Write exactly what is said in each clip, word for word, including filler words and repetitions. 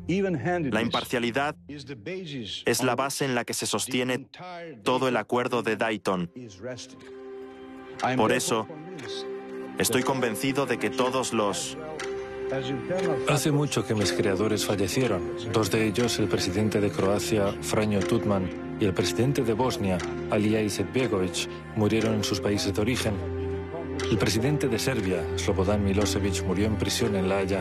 La imparcialidad es la base en la que se sostiene todo el acuerdo de Dayton. Por eso, estoy convencido de que todos los... Hace mucho que mis creadores fallecieron. Dos de ellos, el presidente de Croacia, Franjo Tuđman, y el presidente de Bosnia, Alija Izetbegović, murieron en sus países de origen. El presidente de Serbia, Slobodan Milošević, murió en prisión en La Haya.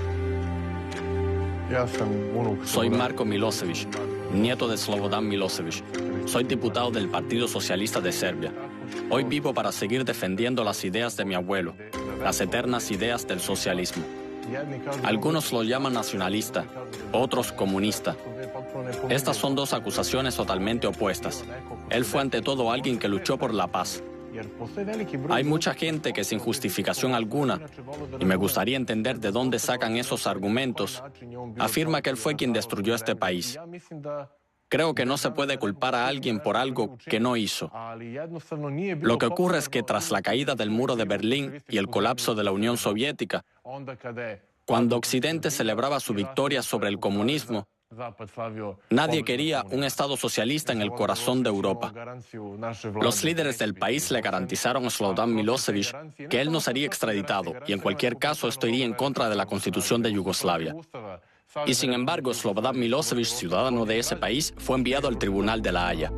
Soy Marko Milošević, nieto de Slobodan Milošević. Soy diputado del Partido Socialista de Serbia. Hoy vivo para seguir defendiendo las ideas de mi abuelo, las eternas ideas del socialismo. Algunos lo llaman nacionalista, otros comunista. Estas son dos acusaciones totalmente opuestas. Él fue ante todo alguien que luchó por la paz. Hay mucha gente que sin justificación alguna, y me gustaría entender de dónde sacan esos argumentos, afirma que él fue quien destruyó este país. Creo que no se puede culpar a alguien por algo que no hizo. Lo que ocurre es que tras la caída del muro de Berlín y el colapso de la Unión Soviética, cuando Occidente celebraba su victoria sobre el comunismo, nadie quería un Estado socialista en el corazón de Europa. Los líderes del país le garantizaron a Slobodan Milošević que él no sería extraditado y en cualquier caso esto iría en contra de la Constitución de Yugoslavia. Y sin embargo, Slobodan Milošević, ciudadano de ese país, fue enviado al Tribunal de La Haya.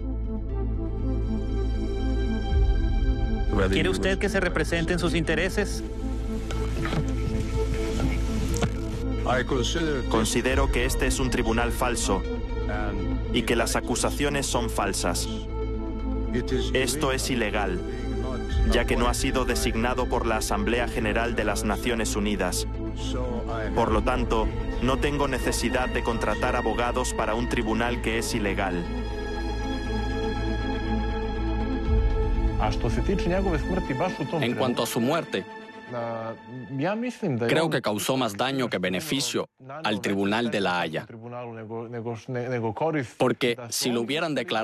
¿Quiere usted que se representen sus intereses? Considero que este es un tribunal falso y que las acusaciones son falsas. Esto es ilegal, ya que no ha sido designado por la Asamblea General de las Naciones Unidas. Por lo tanto, no tengo necesidad de contratar abogados para un tribunal que es ilegal. En cuanto a su muerte, creo que causó más daño que beneficio al Tribunal de La Haya. Porque si lo hubieran declarado